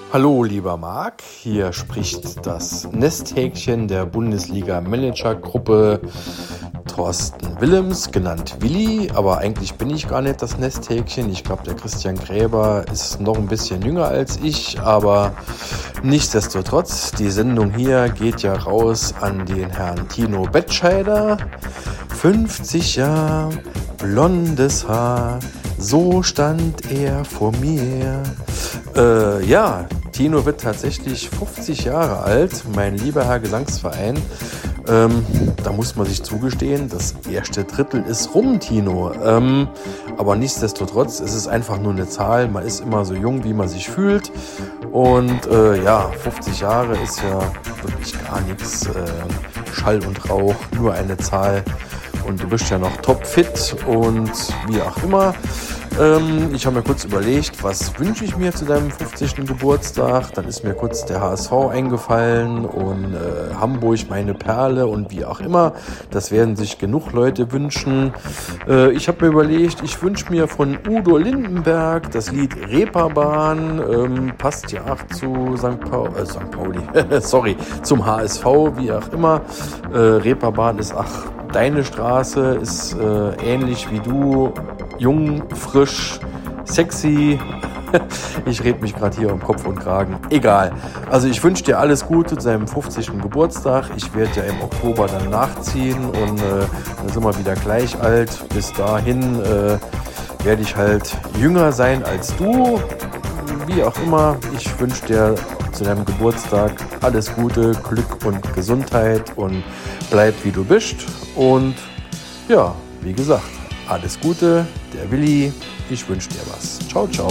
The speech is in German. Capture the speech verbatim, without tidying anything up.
Hallo lieber Marc, hier spricht das Nesthäkchen der Bundesliga-Manager-Gruppe Thorsten Willems, genannt Willi, aber eigentlich bin ich gar nicht das Nesthäkchen. Ich glaube, der Christian Gräber ist noch ein bisschen jünger als ich, aber nichtsdestotrotz, die Sendung hier geht ja raus an den Herrn Tino Bettscheider. fünfzig Jahre, blondes Haar, so stand er vor mir. Äh, ja, Tino wird tatsächlich fünfzig Jahre alt, mein lieber Herr Gesangsverein. Ähm, da muss man sich zugestehen, das erste Drittel ist rum, Tino. Ähm, aber nichtsdestotrotz, es ist einfach nur eine Zahl. Man ist immer so jung, wie man sich fühlt. Und äh, ja, fünfzig Jahre ist ja wirklich gar nichts. Äh, Schall und Rauch, nur eine Zahl. Und du bist ja noch topfit und wie auch immer. Ähm, ich habe mir kurz überlegt, was wünsche ich mir zu deinem fünfzigsten Geburtstag. Dann ist mir kurz der H S V eingefallen und äh, Hamburg meine Perle und wie auch immer. Das werden sich genug Leute wünschen. Äh, ich habe mir überlegt, ich wünsche mir von Udo Lindenberg das Lied Reeperbahn. Ähm, passt ja auch zu Sankt Pauli, äh, Sankt Pauli, sorry, zum H S V, wie auch immer. Äh, Reeperbahn ist ach deine Straße, ist äh, ähnlich wie du, jung, frisch, sexy. Ich rede mich gerade hier um Kopf und Kragen. Egal. Also ich wünsche dir alles Gute zu deinem fünfzigsten Geburtstag. Ich werde ja im Oktober dann nachziehen und äh, dann sind wir wieder gleich alt. Bis dahin äh, werde ich halt jünger sein als du. Wie auch immer, ich wünsche dir zu deinem Geburtstag alles Gute, Glück und Gesundheit und bleib wie du bist. Und ja, wie gesagt, alles Gute, der Willi. Ich wünsche dir was. Ciao, ciao.